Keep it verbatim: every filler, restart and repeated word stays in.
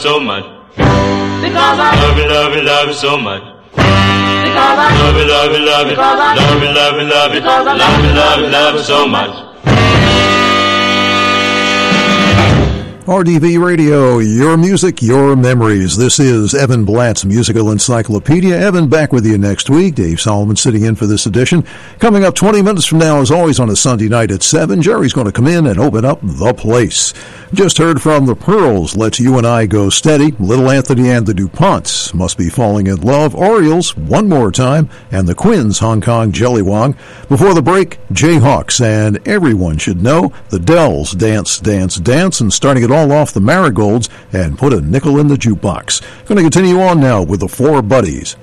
so much. Because I love you, love you, love you so much. Because I love you, love you, love you. Because I love you, love you, love you. Because I love you, love you, love you so much. R D V Radio, your music, your memories. This is Evan Blatt's Musical Encyclopedia. Evan back with you next week. Dave Solomon sitting in for this edition. Coming up twenty minutes from now, as always, on a Sunday night at seven, Jerry's going to come in and open up the place. Just heard from the Pearls, Let's You and I Go Steady. Little Anthony and the DuPonts, Must Be Falling in Love. Orioles, One More Time. And the Quins, Hong Kong Jellywong. Before the break, Jayhawks and Everyone Should Know. The Dells, Dance, Dance, Dance. And starting it all off, the Marigolds, and Put a Nickel in the Jukebox. Going to continue on now with the Four Buddies.